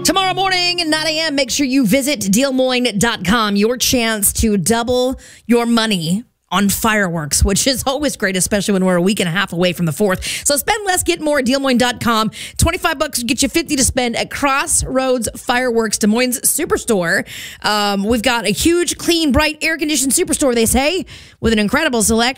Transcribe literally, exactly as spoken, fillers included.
Tomorrow morning at nine a.m., make sure you visit deal moine dot com. Your chance to double your money on fireworks, which is always great, especially when we're a week and a half away from the fourth. So spend less, get more at deal moine dot com. twenty-five bucks will get you fifty to spend at Crossroads Fireworks, Des Moines Superstore. Um, we've got a huge, clean, bright, air-conditioned superstore, they say, with an incredible selection.